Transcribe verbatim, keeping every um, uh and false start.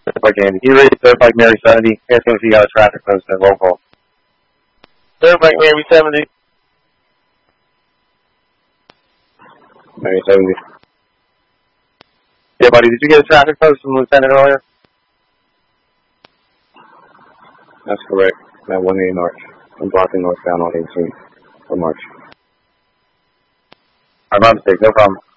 Like Andy. He raised Third Bike Mary seventy. Ask him if he got a traffic post at roll call. Third Bike Mary seventy. Mary seventy. Yeah, buddy, did you get a traffic post from Lieutenant earlier? That's correct. At one eighty North. I'm blocking northbound on eighteenth for March. Alright, my mistake. No problem.